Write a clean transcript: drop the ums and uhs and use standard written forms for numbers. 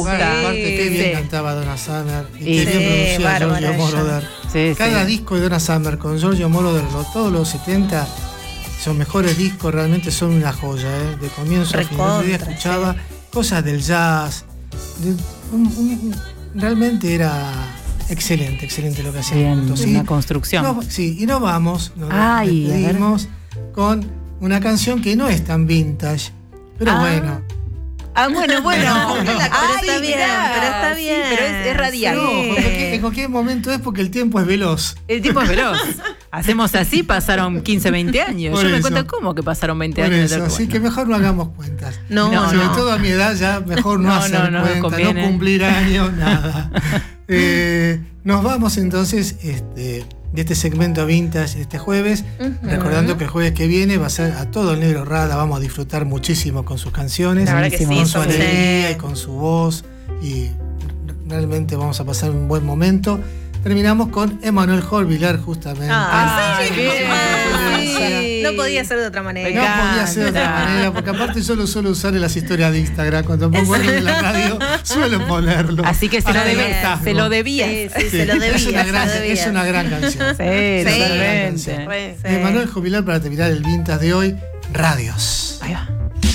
gusta. Aparte, qué bien cantaba Donna Summer y qué bien producía Giorgio Moroder. Cada disco de Donna Summer con Giorgio Moroder, todos los 70, son mejores discos, realmente son una joya, de comienzo a fin. El otro día escuchaba cosas del jazz, realmente era excelente lo que hacían. Una construcción. Y nos despedimos con una canción que no es tan vintage, pero bueno. Bueno. Pero está bien. Pero es radial. No, en cualquier momento es porque el tiempo es veloz. El tiempo es veloz. Hacemos así, pasaron 15, 20 años. Por Yo me eso. cuento cómo que pasaron 20 Por años. eso, así que mejor no hagamos cuentas. Sobre todo a mi edad ya mejor no hacer cuentas, conviene. no cumplir años, nada. Nos vamos entonces de este segmento vintage este jueves, recordando que el jueves que viene va a ser a todo el Negro Rada, vamos a disfrutar muchísimo con sus canciones, La verdad que con su sí, alegría y con su voz, y realmente vamos a pasar un buen momento. Terminamos con Emanuel Jorvilar, justamente. No podía ser de otra manera. No podía ser de otra manera, porque aparte yo lo suelo usar en las historias de Instagram. Cuando pongo algo en la radio, suelo ponerlo. Así que se lo debía. Sí, se lo debía. Es una gran canción. Totalmente. Emanuel Jorvilar, para terminar el vintage de hoy, Radios. Ahí va.